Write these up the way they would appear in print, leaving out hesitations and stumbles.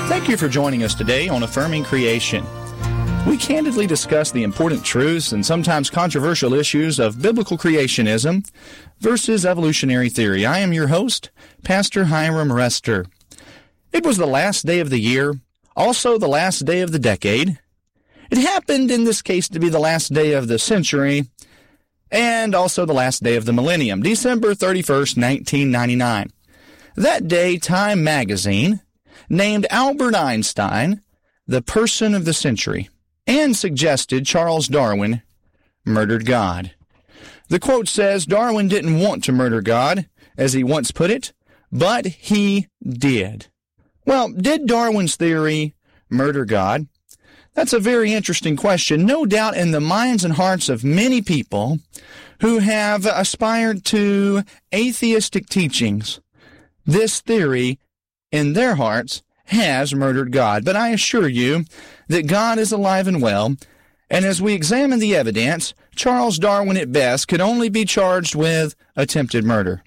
Thank you for joining us today on Affirming Creation. We candidly discuss the important truths and sometimes controversial issues of biblical creationism versus evolutionary theory. I am your host, Pastor Hiram Rester. It was the last day of the year, also the last day of the decade. It happened in this case to be the last day of the century, and also the last day of the millennium, December 31st, 1999. That day, Time magazine named Albert Einstein the person of the century and suggested Charles Darwin murdered God. The quote says, Darwin didn't want to murder God, as he once put it, but he did. Well, did Darwin's theory murder God? That's a very interesting question, no doubt in the minds and hearts of many people who have aspired to atheistic teachings. This theory, in their hearts, has murdered God. But I assure you that God is alive and well, and as we examine the evidence, Charles Darwin at best could only be charged with attempted murder.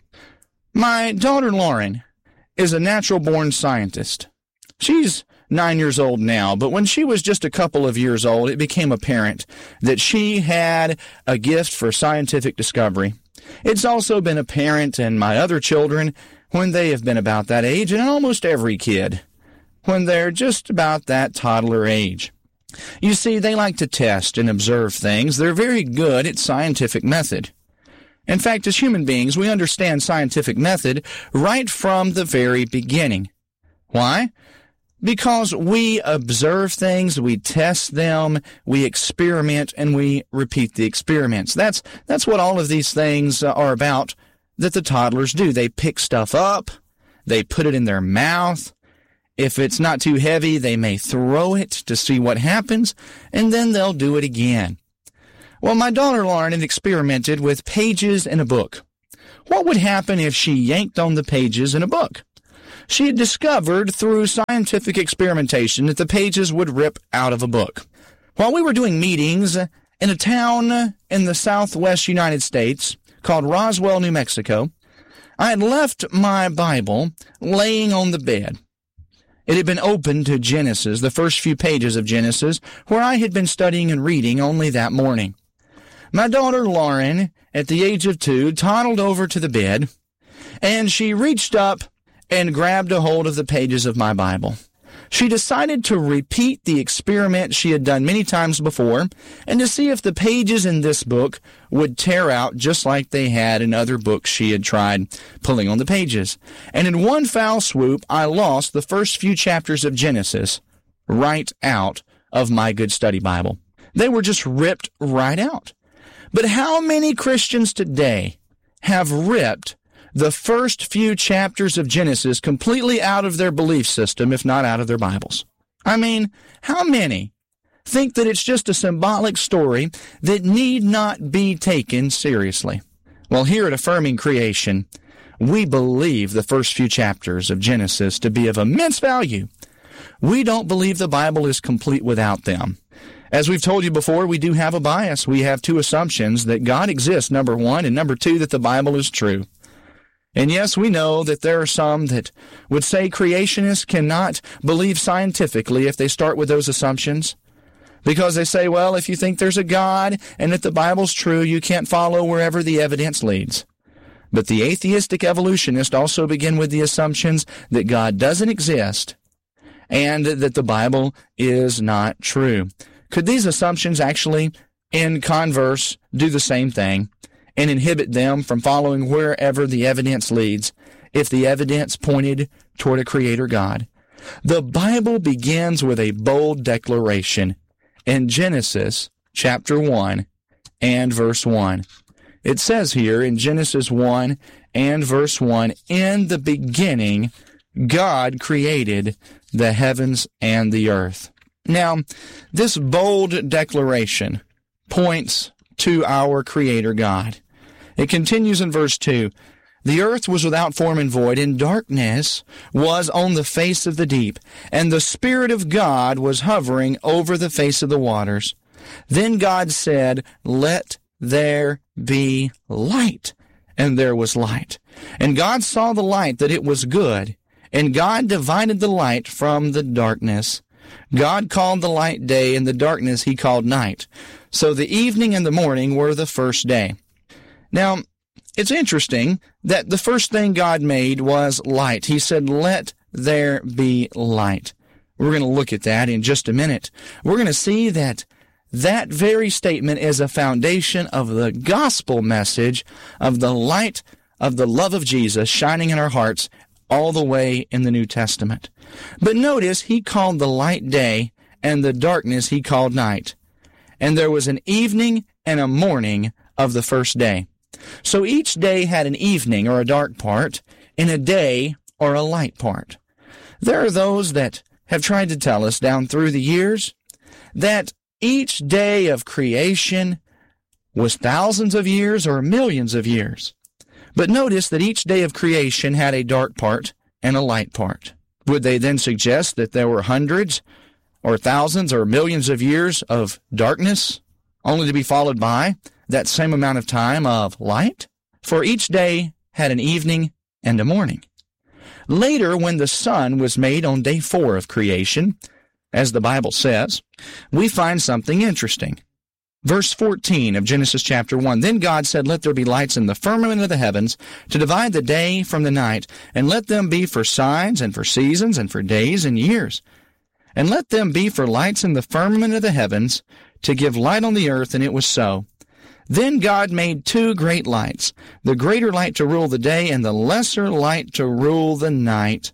My daughter Lauren is a natural-born scientist. She's 9 years old now, but when she was just a couple of years old, it became apparent that she had a gift for scientific discovery. It's also been apparent in my other children when they have been about that age, and almost every kid when they're just about that toddler age. You see, they like to test and observe things. They're very good at scientific method. In fact, as human beings, we understand scientific method right from the very beginning. Why? Because we observe things, we test them, we experiment, and we repeat the experiments. That's what all of these things are about that the toddlers do. They pick stuff up, they put it in their mouth. If it's not too heavy, they may throw it to see what happens, and then they'll do it again. Well, my daughter Lauren had experimented with pages in a book. What would happen if she yanked on the pages in a book? She had discovered through scientific experimentation that the pages would rip out of a book. While we were doing meetings in a town in the southwest United States called Roswell, New Mexico, I had left my Bible laying on the bed. It had been opened to Genesis, the first few pages of Genesis, where I had been studying and reading only that morning. My daughter Lauren, at the age of 2, toddled over to the bed, and she reached up and grabbed a hold of the pages of my Bible. She decided to repeat the experiment she had done many times before and to see if the pages in this book would tear out just like they had in other books she had tried pulling on the pages. And in one foul swoop, I lost the first few chapters of Genesis right out of my Good Study Bible. They were just ripped right out. But how many Christians today have ripped the first few chapters of Genesis completely out of their belief system, if not out of their Bibles? I mean, how many think that it's just a symbolic story that need not be taken seriously? Well, here at Affirming Creation, we believe the first few chapters of Genesis to be of immense value. We don't believe the Bible is complete without them. As we've told you before, we do have a bias. We have two assumptions: that God exists, number one, and number two, that the Bible is true. And yes, we know that there are some that would say creationists cannot believe scientifically if they start with those assumptions, because they say, well, if you think there's a God and that the Bible's true, you can't follow wherever the evidence leads. But the atheistic evolutionists also begin with the assumptions that God doesn't exist and that the Bible is not true. Could these assumptions actually, in converse, do the same thing and inhibit them from following wherever the evidence leads if the evidence pointed toward a creator God? The Bible begins with a bold declaration in Genesis chapter 1 and verse 1. It says here in Genesis 1 and verse 1, "In the beginning, God created the heavens and the earth." Now, this bold declaration points to our Creator God. It continues in verse 2, "The earth was without form and void, and darkness was on the face of the deep, and the Spirit of God was hovering over the face of the waters. Then God said, 'Let there be light.' And there was light. And God saw the light that it was good, And God divided the light from the darkness. God called the light day, and the darkness he called night. So the evening and the morning were the first day. Now, it's interesting that the first thing God made was light. He said, "Let there be light." We're going to look at that in just a minute. We're going to see that that very statement is a foundation of the gospel message of the light of the love of Jesus shining in our hearts all the way in the New Testament. But notice he called the light day, and the darkness he called night. And there was an evening and a morning of the first day. So each day had an evening or a dark part, and a day or a light part. There are those that have tried to tell us down through the years that each day of creation was thousands of years or millions of years. But notice that each day of creation had a dark part and a light part. Would they then suggest that there were hundreds or thousands or millions of years of darkness, only to be followed by that same amount of time of light? For each day had an evening and a morning. Later, when the sun was made on day 4 of creation, as the Bible says, we find something interesting. Verse 14 of Genesis chapter 1, "Then God said, Let there be lights in the firmament of the heavens to divide the day from the night, and let them be for signs and for seasons and for days and years. And let them be for lights in the firmament of the heavens to give light on the earth, and it was so. Then God made 2 great lights, the greater light to rule the day and the lesser light to rule the night.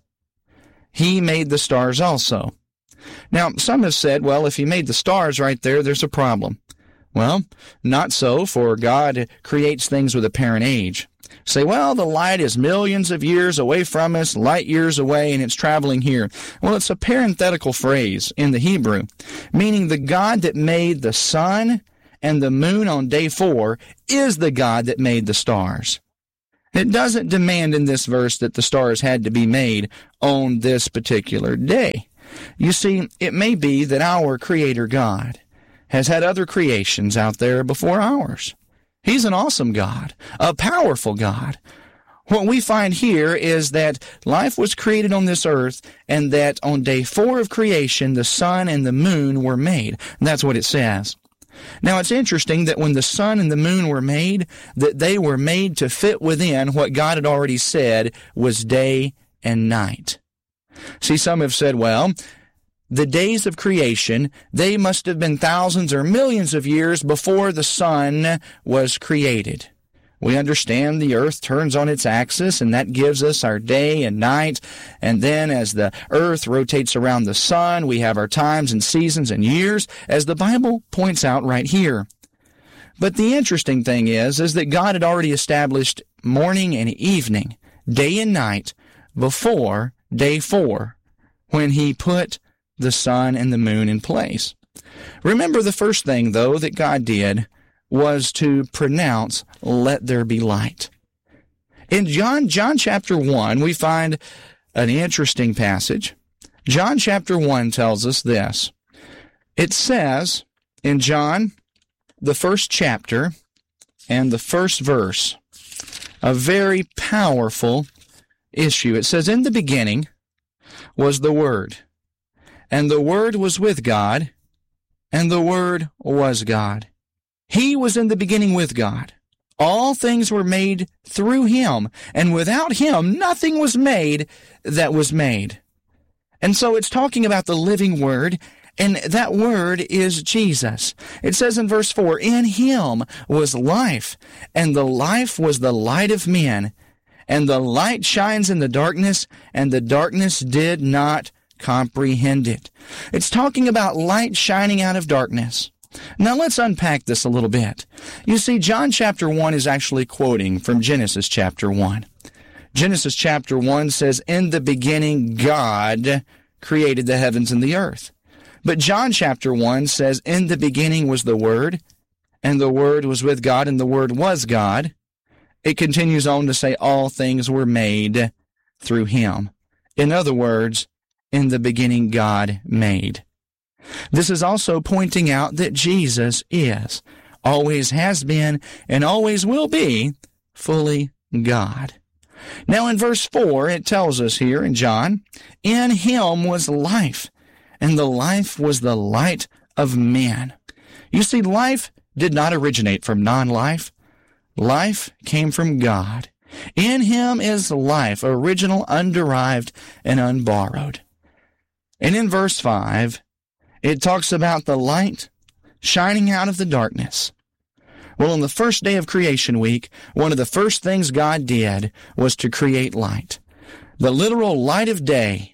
He made the stars also." Now, some have said, well, if he made the stars right there, there's a problem. Well, not so, for God creates things with apparent age. Say, well, the light is millions of years away from us, light years away, and it's traveling here. Well, it's a parenthetical phrase in the Hebrew, meaning the God that made the sun and the moon on day 4 is the God that made the stars. It doesn't demand in this verse that the stars had to be made on this particular day. You see, it may be that our Creator God has had other creations out there before ours. He's an awesome God, a powerful God. What we find here is that life was created on this earth, and that on day 4 of creation, the sun and the moon were made. That's what it says. Now, it's interesting that when the sun and the moon were made, that they were made to fit within what God had already said was day and night. See, some have said, well, the days of creation, they must have been thousands or millions of years before the sun was created. We understand the earth turns on its axis, and that gives us our day and night. And then as the earth rotates around the sun, we have our times and seasons and years, as the Bible points out right here. But the interesting thing is that God had already established morning and evening, day and night, before day 4, when he put the sun and the moon in place. Remember, the first thing, though, that God did was to pronounce, "Let there be light." In John chapter 1, we find an interesting passage. John chapter 1 tells us this. It says in John, the first chapter and the first verse, a very powerful issue. It says, "In the beginning was the Word, and the Word was with God, and the Word was God. He was in the beginning with God. All things were made through him, and without him nothing was made that was made." And so it's talking about the living Word, and that Word is Jesus. It says in verse 4, "In him was life, and the life was the light of men. And the light shines in the darkness, and the darkness did not comprehend it." It's talking about light shining out of darkness. Now let's unpack this a little bit. You see, John chapter 1 is actually quoting from Genesis chapter 1. Genesis chapter 1 says, "In the beginning God created the heavens and the earth." But John chapter 1 says, "In the beginning was the Word, and the Word was with God, and the Word was God." It continues on to say, "All things were made through him." In other words, in the beginning God made. This is also pointing out that Jesus is, always has been, and always will be, fully God. Now in verse 4, it tells us here in John, in him was life, and the life was the light of men. You see, life did not originate from non-life. Life came from God. In him is life, original, underived, and unborrowed. And in verse 5, it talks about the light shining out of the darkness. Well, on the first day of creation week, one of the first things God did was to create light. The literal light of day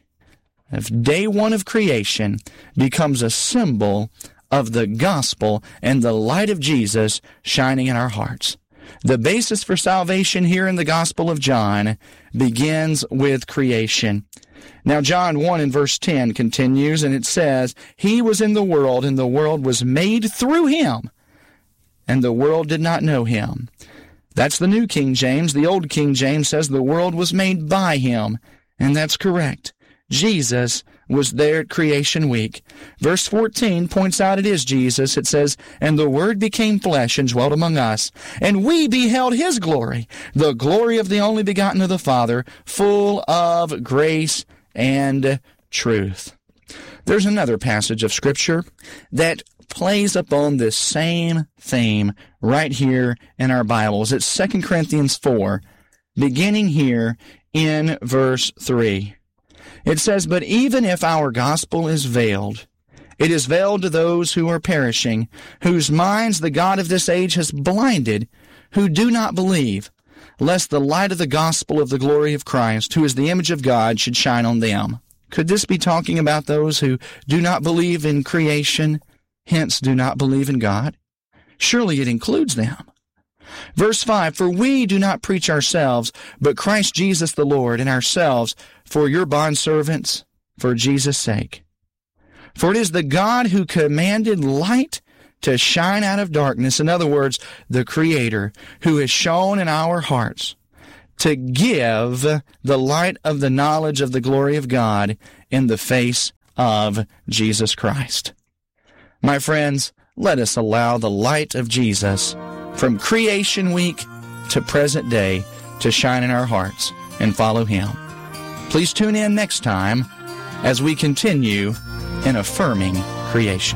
one of creation, becomes a symbol of the gospel and the light of Jesus shining in our hearts. The basis for salvation here in the Gospel of John begins with creation. Now, John 1 in verse 10 continues, and it says, He was in the world, and the world was made through Him, and the world did not know Him. That's the New King James. The Old King James says the world was made by Him, and that's correct. Jesus was there at creation week. Verse 14 points out it is Jesus. It says, And the Word became flesh and dwelt among us, and we beheld His glory, the glory of the only begotten of the Father, full of grace and truth. There's another passage of Scripture that plays upon this same theme right here in our Bibles. It's 2 Corinthians 4, beginning here in verse 3. It says, But even if our gospel is veiled, it is veiled to those who are perishing, whose minds the God of this age has blinded, who do not believe, lest the light of the gospel of the glory of Christ, who is the image of God, should shine on them. Could this be talking about those who do not believe in creation, hence do not believe in God? Surely it includes them. Verse 5, For we do not preach ourselves, but Christ Jesus the Lord, and ourselves for your bondservants, for Jesus' sake. For it is the God who commanded light to shine out of darkness, in other words, the Creator, who has shone in our hearts to give the light of the knowledge of the glory of God in the face of Jesus Christ. My friends, let us allow the light of Jesus from creation week to present day to shine in our hearts and follow Him. Please tune in next time as we continue in affirming creation.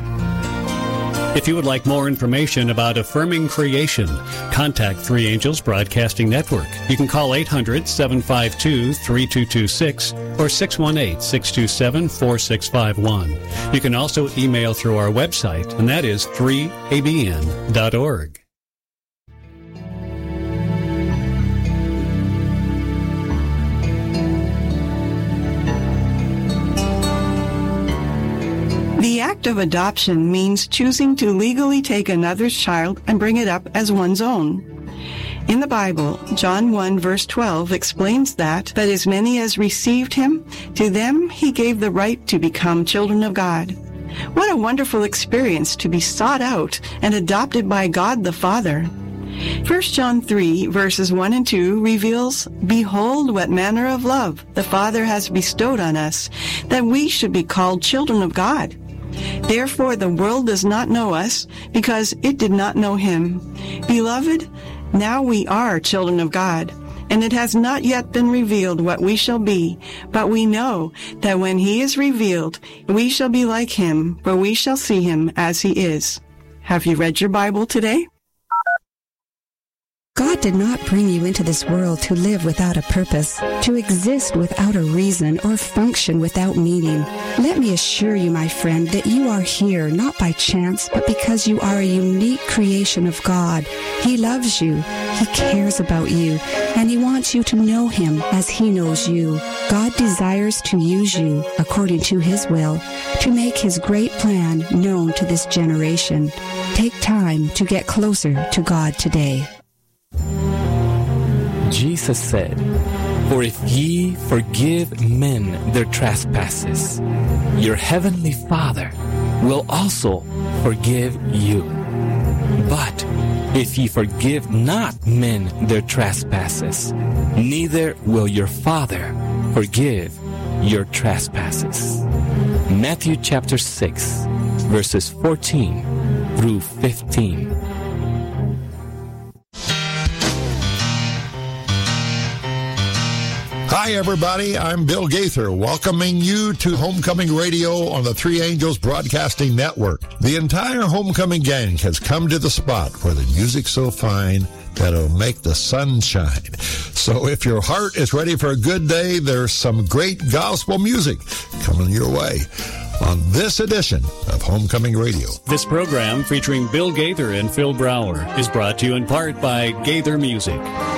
If you would like more information about affirming creation, contact Three Angels Broadcasting Network. You can call 800-752-3226 or 618-627-4651. You can also email through our website, and that is 3abn.org. The act of adoption means choosing to legally take another's child and bring it up as one's own. In the Bible, John 1 verse 12 explains that, But as many as received Him, to them He gave the right to become children of God. What a wonderful experience to be sought out and adopted by God the Father. 1 John 3 verses 1 and 2 reveals, Behold what manner of love the Father has bestowed on us, that we should be called children of God. Therefore the world does not know us, because it did not know Him. Beloved, now we are children of God, and it has not yet been revealed what we shall be, but we know that when He is revealed, we shall be like Him, for we shall see Him as He is. Have you read your Bible today? God did not bring you into this world to live without a purpose, to exist without a reason, or function without meaning. Let me assure you, my friend, that you are here not by chance, but because you are a unique creation of God. He loves you, He cares about you, and He wants you to know Him as He knows you. God desires to use you, according to His will, to make His great plan known to this generation. Take time to get closer to God today. Jesus said, For if ye forgive men their trespasses, your heavenly Father will also forgive you. But if ye forgive not men their trespasses, neither will your Father forgive your trespasses. Matthew chapter 6, verses 14 through 15. Hi, everybody. I'm Bill Gaither, welcoming you to Homecoming Radio on the Three Angels Broadcasting Network. The entire Homecoming gang has come to the spot where the music's so fine that it'll make the sun shine. So if your heart is ready for a good day, there's some great gospel music coming your way on this edition of Homecoming Radio. This program, featuring Bill Gaither and Phil Brower, is brought to you in part by Gaither Music.